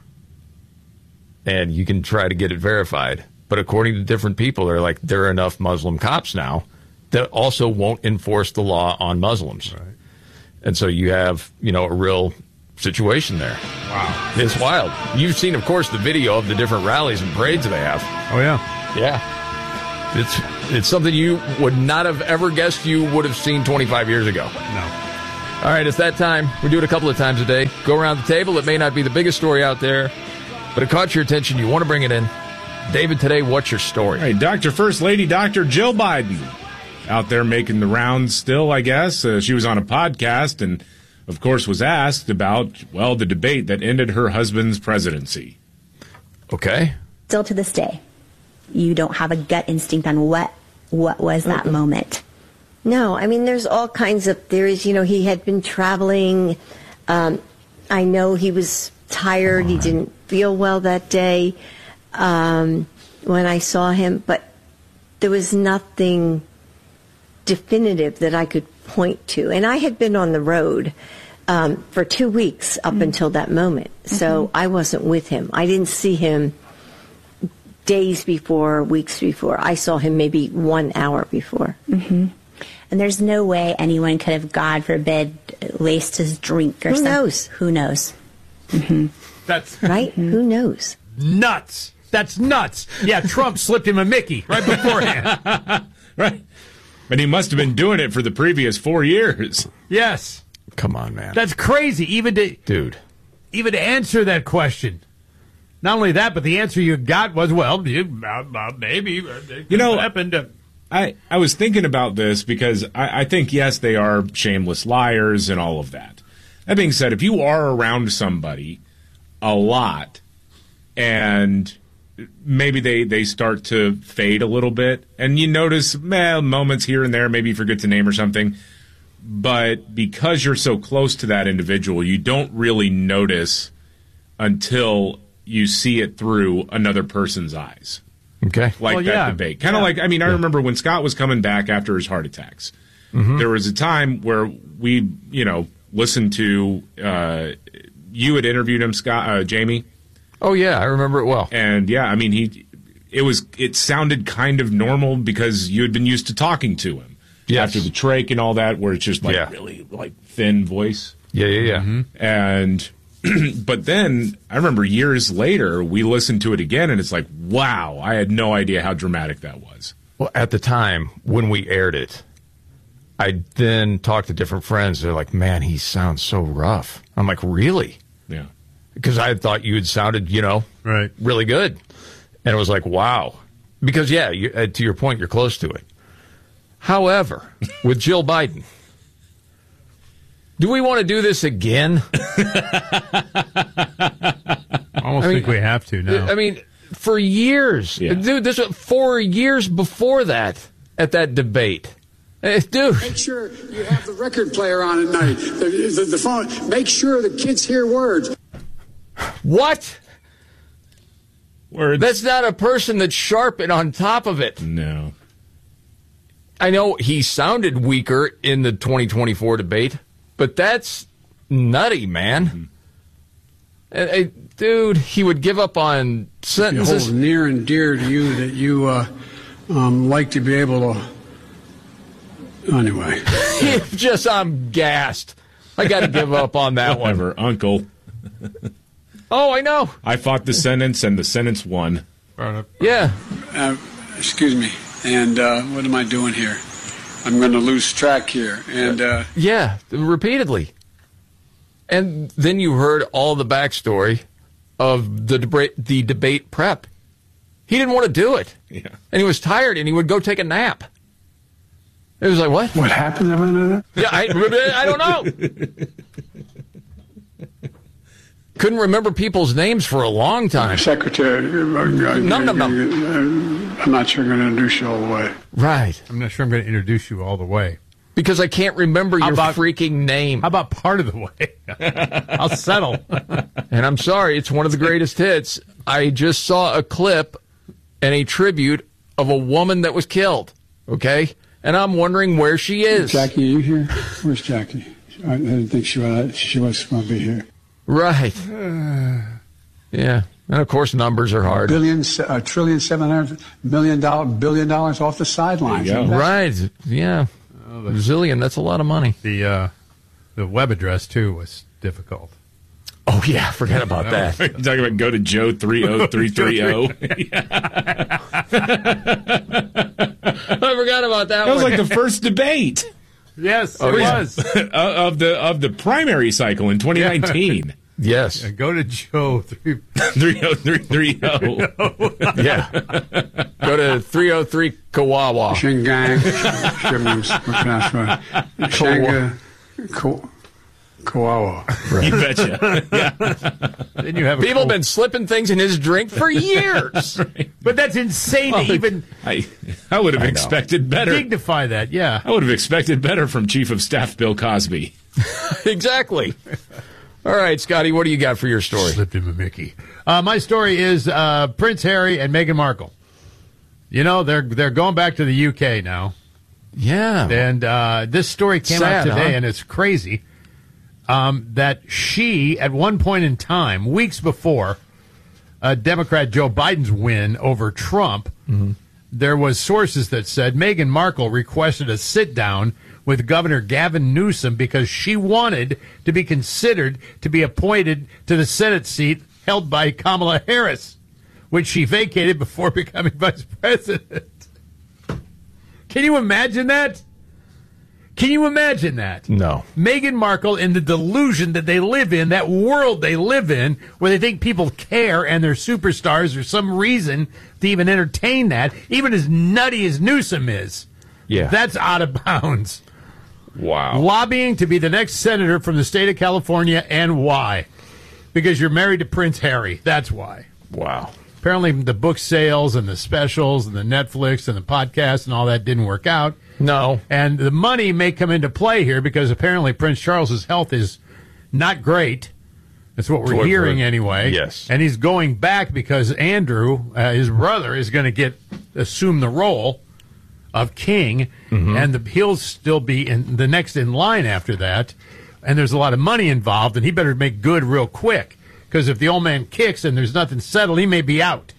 and you can try to get it verified. But according to different people, they're like, there are enough Muslim cops now that also won't enforce the law on Muslims. Right. And so you have, you know, a real situation there. Wow. It's wild. You've seen, of course, the video of the different rallies and parades they have. Oh, yeah. Yeah. It's it's something you would not have ever guessed you would have seen twenty-five years ago. No. All right, it's that time. We do it a couple of times a day. Go around the table. It may not be the biggest story out there, but it caught your attention. You want to bring it in. David, today, what's your story? All right, Doctor First Lady, Doctor Jill Biden, out there making the rounds still, I guess. Uh, she was on a podcast and, of course, was asked about, well, the debate that ended her husband's presidency. Okay. Still to this day, you don't have a gut instinct on what what was that Mm-mm. moment. No, I mean, there's all kinds of theories. You know, he had been traveling. Um, I know he was tired. He didn't feel well that day um, when I saw him, but there was nothing definitive that I could point to. And I had been on the road um, for two weeks up mm-hmm. until that moment, so mm-hmm. I wasn't with him. I didn't see him days before, weeks before. I saw him maybe one hour before. Mm-hmm. And there's no way anyone could have, God forbid, laced his drink or Who something. knows? Who knows? Mm-hmm. That's right. Who knows? Nuts. That's nuts. Yeah, Trump slipped him a Mickey right beforehand. Right. And he must have been doing it for the previous four years. Yes. Come on, man. That's crazy. Even to dude, even to answer that question. Not only that, but the answer you got was, well, you, uh, uh, maybe uh, it You know, happened. Uh, I, I was thinking about this because I, I think, yes, they are shameless liars and all of that. That being said, if you are around somebody a lot and maybe they, they start to fade a little bit and you notice eh, moments here and there, maybe you forget to name or something, but because you're so close to that individual, you don't really notice until you see it through another person's eyes. Okay. Like well, that yeah. debate. Kind of yeah. like, I mean, I yeah. remember when Scott was coming back after his heart attacks. Mm-hmm. There was a time where we, you know, listened to, uh, you had interviewed him, Scott, uh, Jamie. Oh, yeah, I remember it well. And, yeah, I mean, he, it was, it sounded kind of normal because you had been used to talking to him. Yes. After the trach and all that, where it's just like yeah. really, like, thin voice. Yeah, yeah, yeah. Mm-hmm. And... But then I remember years later we listened to it again and it's like, wow, I had no idea how dramatic that was. Well, at the time when we aired it, I then talked to different friends. They're like, man, he sounds so rough. I'm like, really? Yeah. Because I thought you had sounded, you know, right, really good. And it was like, wow. Because, yeah, you, uh, to your point, you're close to it. However, with Jill Biden, do we want to do this again? I almost I mean, think we have to now. I mean, for years. Yeah. Dude, this was four years before that, at that debate. Uh, dude. Make sure you have the record player on at night, the, the, the phone. Make sure the kids hear words. What? Words. That's not a person that's sharp and on top of it. No. I know he sounded weaker in the twenty twenty-four debate, but that's nutty, man. Mm-hmm. Uh, uh, dude, he would give up on sentences. Hold near and dear to you that you uh, um, like to be able to. Anyway, just I'm gassed. I got to give up on that one. Whatever, Uncle. Oh, I know. I fought the sentence, and the sentence won. Yeah. Uh, excuse me. And uh, what am I doing here? I'm going to lose track here. And uh, yeah, repeatedly. And then you heard all the backstory of the debate, the debate prep. He didn't want to do it. Yeah. And he was tired, and he would go take a nap. It was like, what? What happened to that? Yeah, I, I don't know. Couldn't remember people's names for a long time. Secretary. Num, num, num. I'm not sure I'm going to introduce you all the way. Right. I'm not sure I'm going to introduce you all the way. Because I can't remember your about, freaking name. How about part of the way? I'll settle. And I'm sorry, it's one of the greatest hits. I just saw a clip and a tribute of a woman that was killed. Okay? And I'm wondering where she is. Jackie, are you here? Where's Jackie? I didn't think she was, she was going to be here. Right. Yeah. And, of course, numbers are hard. Billions, a trillion, seven hundred million dollars, billion dollars off the sidelines. Right. Yeah. Oh, the, Zillion, that's a lot of money. The uh, The web address, too, was difficult. Oh, yeah, forget about that. You're talking about go to Joe three oh three three oh. I forgot about that That was one. like the first debate. Yes, Oh, it yeah. was. of the of the primary cycle in twenty nineteen. Yes. And go to Joe three three oh three three oh. Yeah. Go to three oh three Kawawa. Shingang, Shanga, Kawawa. You betcha. Yeah. Then you have a People have cool- been slipping things in his drink for years. But that's insane to even I I would have I know. expected better. dignify that. Yeah. I would have expected better from Chief of Staff Bill Cosby. Exactly. All right, Scotty, what do you got for your story? Slipped him a Mickey. Uh, my story is uh, Prince Harry and Meghan Markle. You know, they're they're going back to the U K now. Yeah. And uh, this story came Sad, out today, huh? and it's crazy um, that she, at one point in time, weeks before uh, Democrat Joe Biden's win over Trump, Mm-hmm. there was sources that said Meghan Markle requested a sit-down with Governor Gavin Newsom because she wanted to be considered to be appointed to the Senate seat held by Kamala Harris, which she vacated before becoming vice president. Can you imagine that? Can you imagine that? No. Meghan Markle, in the delusion that they live in, that world they live in, where they think people care and they're superstars or some reason to even entertain that, even as nutty as Newsom is. Yeah. That's out of bounds. Wow. Lobbying to be the next senator from the state of California, and why? Because you're married to Prince Harry. That's why. Wow. Apparently the book sales and the specials and the Netflix and the podcast and all that didn't work out. No. And the money may come into play here because apparently Prince Charles's health is not great. That's what we're That's what hearing we're- anyway. yes. And he's going back because Andrew, uh, his brother, is going to get assume the role of king, Mm-hmm. and the, he'll still be in the next in line after that. And there's a lot of money involved, and he better make good real quick because if the old man kicks and there's nothing settled, he may be out.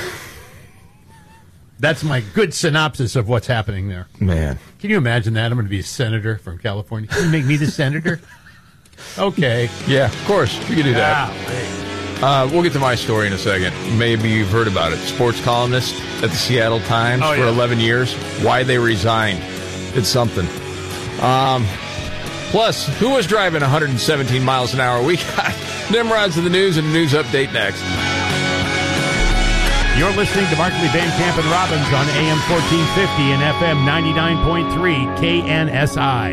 That's my good synopsis of what's happening there. Man. Can you imagine that? I'm going to be a senator from California. Can you make me the senator? Okay. Yeah, of course. You can do that. Uh, we'll get to my story in a second. Maybe you've heard about it. Sports columnist at the Seattle Times Oh, for yeah. eleven years. Why they resigned. It's something. Um, plus, who was driving one hundred seventeen miles an hour? We got Nimrods of the news and a news update next. You're listening to Markley, Van Camp, and Robbins on A M fourteen fifty and F M ninety-nine point three K N S I.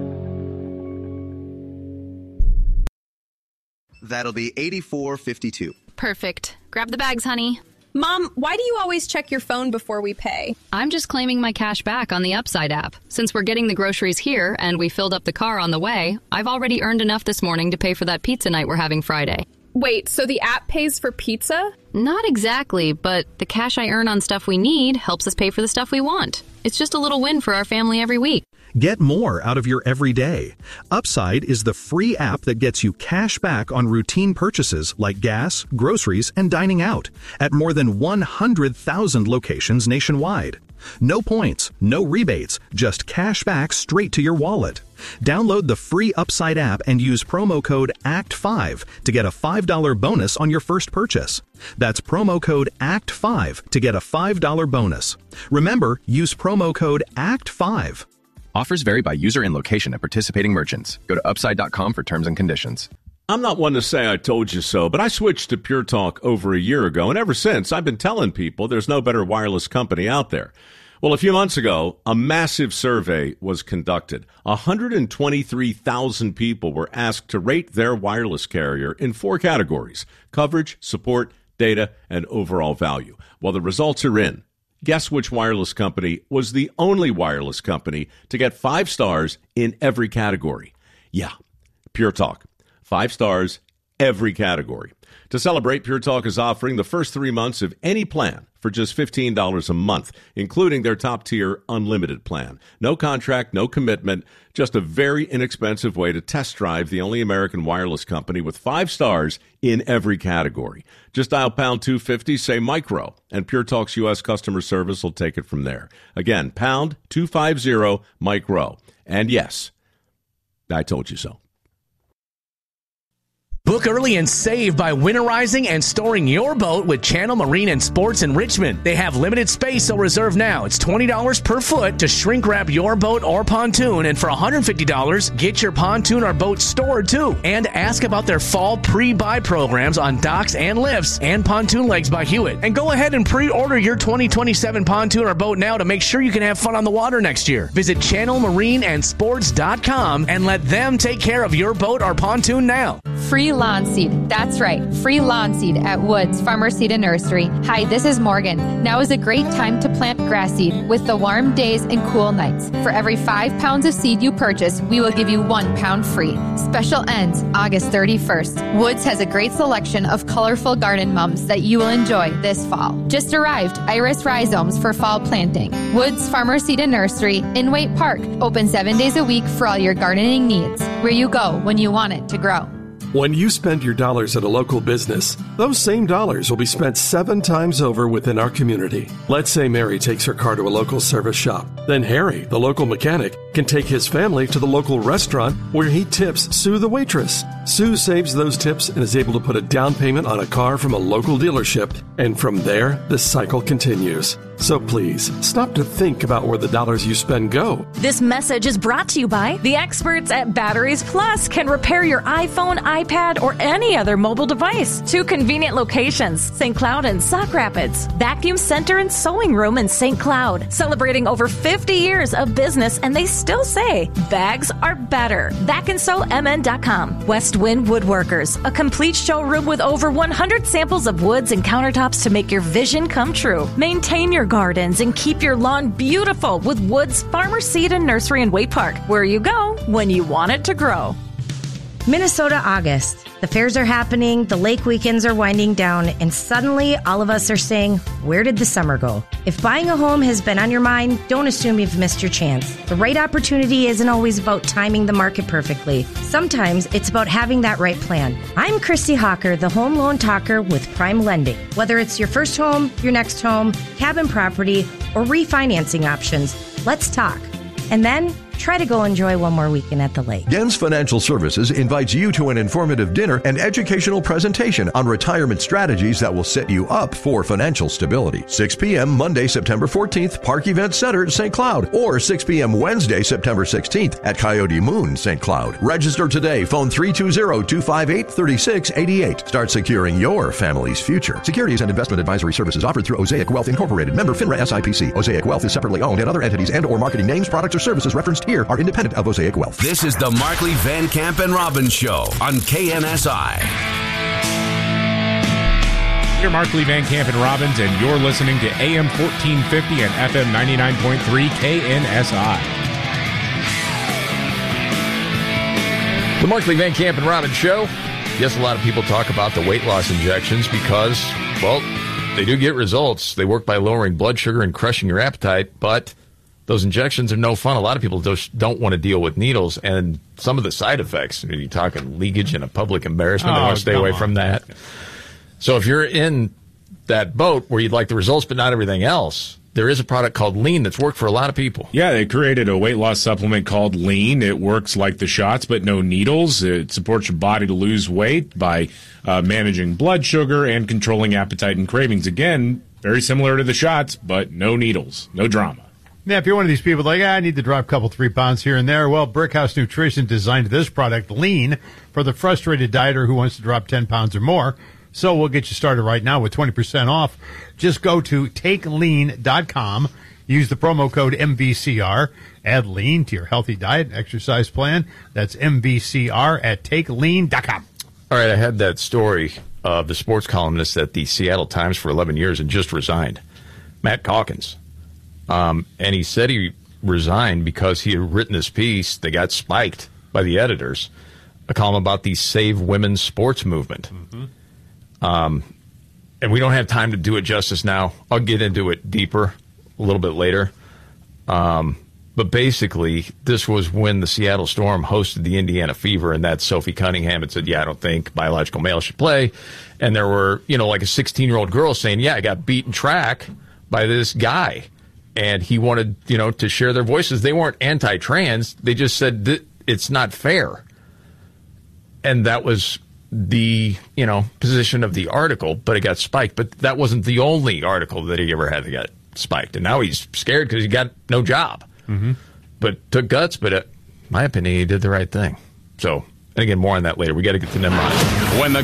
That'll be eighty-four fifty-two. Perfect. Grab the bags, honey. Mom, why do you always check your phone before we pay? I'm just claiming my cash back on the Upside app. Since we're getting the groceries here and we filled up the car on the way, I've already earned enough this morning to pay for that pizza night we're having Friday. Wait, so the app pays for pizza? Not exactly, but the cash I earn on stuff we need helps us pay for the stuff we want. It's just a little win for our family every week. Get more out of your everyday. Upside is the free app that gets you cash back on routine purchases like gas, groceries, and dining out at more than one hundred thousand locations nationwide. No points, no rebates, just cash back straight to your wallet. Download the free Upside app and use promo code A C T five to get a five dollars bonus on your first purchase. That's promo code A C T five to get a five dollars bonus. Remember, use promo code A C T five. Offers vary by user and location at participating merchants. Go to upside dot com for terms and conditions. I'm not one to say I told you so, but I switched to Pure Talk over a year ago, and ever since, I've been telling people there's no better wireless company out there. Well, a few months ago, a massive survey was conducted. one hundred twenty-three thousand people were asked to rate their wireless carrier in four categories: coverage, support, data, and overall value. Well, the results are in. Guess which wireless company was the only wireless company to get five stars in every category? Yeah, Pure Talk. Five stars, every category. To celebrate, Pure Talk is offering the first three months of any plan for just fifteen dollars a month, including their top-tier unlimited plan. No contract, no commitment, just a very inexpensive way to test drive the only American wireless company with five stars in every category. Just dial pound two fifty, say micro, and Pure Talk's U S customer service will take it from there. Again, pound two fifty, micro. And yes, I told you so. Book early and save by winterizing and storing your boat with Channel Marine and Sports in Richmond. They have limited space, so reserve now. It's twenty dollars per foot to shrink wrap your boat or pontoon, and for one hundred fifty dollars, get your pontoon or boat stored too. And ask about their fall pre-buy programs on docks and lifts and pontoon legs by Hewitt. And go ahead and pre-order your twenty twenty-seven pontoon or boat now to make sure you can have fun on the water next year. Visit channel marine and sports dot com and let them take care of your boat or pontoon now. Free lawn seed. That's right. Free lawn seed at Woods Farmer Seed and Nursery. Hi, this is Morgan. Now is a great time to plant grass seed with the warm days and cool nights. For every five pounds of seed you purchase, we will give you one pound free. Special ends August thirty-first. Woods has a great selection of colorful garden mums that you will enjoy this fall. Just arrived Iris rhizomes for fall planting. Woods Farmer Seed and Nursery in Waite Park. Open seven days a week for all your gardening needs. Where you go when you want it to grow. When you spend your dollars at a local business, those same dollars will be spent seven times over within our community. Let's say Mary takes her car to a local service shop. Then Harry, the local mechanic, can take his family to the local restaurant where he tips Sue the waitress. Sue saves those tips and is able to put a down payment on a car from a local dealership. And from there, the cycle continues. So please, stop to think about where the dollars you spend go. This message is brought to you by the experts at Batteries Plus. Can repair your iPhone, iPad, or any other mobile device. Two convenient locations, Saint Cloud and Sauk Rapids. Vacuum Center and Sewing Room in Saint Cloud. Celebrating over fifty years of business, and they still say bags are better. vac and sew m n dot com. West Wind Woodworkers, a complete showroom with over one hundred samples of woods and countertops to make your vision come true. Maintain your gardens and keep your lawn beautiful with Woods Farmer Seed and Nursery in Waite Park, where you go when you want it to grow. Minnesota August. The fairs are happening, the lake weekends are winding down, and suddenly all of us are saying, where did the summer go? If buying a home has been on your mind, don't assume you've missed your chance. The right opportunity isn't always about timing the market perfectly. Sometimes it's about having that right plan. I'm Christy Hawker, the home loan talker with Prime Lending. Whether it's your first home, your next home, cabin property, or refinancing options, let's talk. And then try to go enjoy one more weekend at the lake. Gens Financial Services invites you to an informative dinner and educational presentation on retirement strategies that will set you up for financial stability. six p.m. Monday, September fourteenth, Park Event Center, Saint Cloud, or six p.m. Wednesday, September sixteenth at Coyote Moon, Saint Cloud. Register today. Phone three two zero, two five eight, three six eight eight. Start securing your family's future. Securities and investment advisory services offered through Osaic Wealth Incorporated. Member FINRA S I P C. Osaic Wealth is separately owned, and other entities and or marketing names, products, or services referenced here are independent of Osaic Wealth. This is the Markley, Van Camp, and Robbins Show on K N S I. You're Markley, Van Camp, and Robbins, and you're listening to A M fourteen fifty and F M ninety-nine point three K N S I. The Markley, Van Camp, and Robbins Show. Yes, a lot of people talk about the weight loss injections because, well, they do get results. They work by lowering blood sugar and crushing your appetite, but those injections are no fun. A lot of people just don't want to deal with needles, and some of the side effects. You're talking leakage and a public embarrassment. Oh, they want to stay away on. from that. So if you're in that boat where you'd like the results but not everything else, there is a product called Lean that's worked for a lot of people. Yeah, they created a weight loss supplement called Lean. It works like the shots, but no needles. It supports your body to lose weight by uh, managing blood sugar and controlling appetite and cravings. Again, very similar to the shots, but no needles, no drama. Yeah, if you're one of these people like, ah, I need to drop a couple, three pounds here and there, well, Brickhouse Nutrition designed this product, Lean, for the frustrated dieter who wants to drop ten pounds or more. So we'll get you started right now with twenty percent off. Just go to take lean dot com, use the promo code M V C R, add Lean to your healthy diet and exercise plan. That's M V C R at take lean dot com. All right, I had that story of the sports columnist at the Seattle Times for eleven years and just resigned, Matt Calkins. Um, and he said he resigned because he had written this piece that got spiked by the editors, a column about the Save Women's Sports movement. Mm-hmm. Um, and we don't have time to do it justice now. I'll get into it deeper a little bit later. Um, but basically, this was when the Seattle Storm hosted the Indiana Fever, and that's Sophie Cunningham had said, yeah, I don't think biological males should play. And there were, you know, like a sixteen-year-old girl saying, yeah, I got beaten track by this guy. And he wanted, you know, to share their voices. They weren't anti-trans. They just said that it's not fair. And that was the, you know, position of the article, but it got spiked. But that wasn't the only article that he ever had that got spiked. And now he's scared because he got no job. Mm-hmm. But took guts, but in my opinion, he did the right thing. So, and again, more on that later. We got to get to Nimrod. When the